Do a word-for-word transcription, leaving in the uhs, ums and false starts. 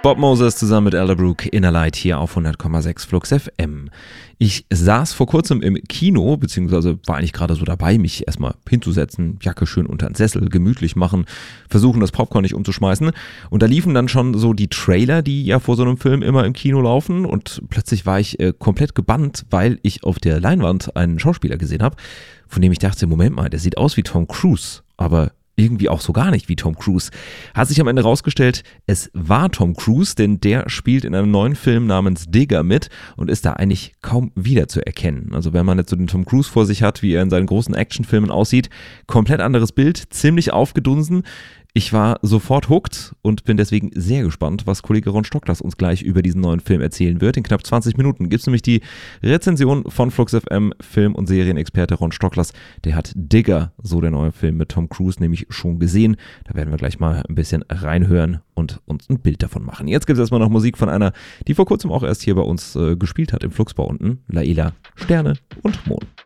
Bob Moses zusammen mit Elderbrook, Inner Light hier auf hundert Komma sechs Flux F M. Ich saß vor kurzem im Kino, beziehungsweise war eigentlich gerade so dabei, mich erstmal hinzusetzen, Jacke schön unter den Sessel, gemütlich machen, versuchen das Popcorn nicht umzuschmeißen. Und da liefen dann schon so die Trailer, die ja vor so einem Film immer im Kino laufen. Und plötzlich war ich äh, komplett gebannt, weil ich auf der Leinwand einen Schauspieler gesehen habe, von dem ich dachte, Moment mal, der sieht aus wie Tom Cruise, aber irgendwie auch so gar nicht wie Tom Cruise. Hat sich am Ende rausgestellt, es war Tom Cruise, denn der spielt in einem neuen Film namens Digger mit und ist da eigentlich kaum wiederzuerkennen. Also wenn man jetzt so den Tom Cruise vor sich hat, wie er in seinen großen Actionfilmen aussieht, komplett anderes Bild, ziemlich aufgedunsen. Ich war sofort hooked und bin deswegen sehr gespannt, was Kollege Ron Stocklers uns gleich über diesen neuen Film erzählen wird. In knapp zwanzig Minuten gibt es nämlich die Rezension von Flux F M, Film- und Serienexperte Ron Stocklers. Der hat Digger, so der neue Film mit Tom Cruise, nämlich schon gesehen. Da werden wir gleich mal ein bisschen reinhören und uns ein Bild davon machen. Jetzt gibt es erstmal noch Musik von einer, die vor kurzem auch erst hier bei uns äh, gespielt hat im Fluxbau unten. Laila, Sterne und Mond.